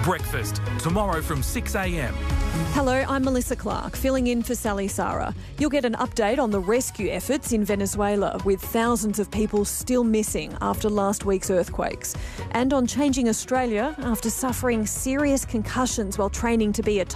Breakfast, tomorrow from 6am. Hello, I'm Melissa Clark, filling in for Sally Sara. You'll get an update on the rescue efforts in Venezuela, with thousands of people still missing after last week's earthquakes, and on changing Australia after suffering serious concussions while training to be a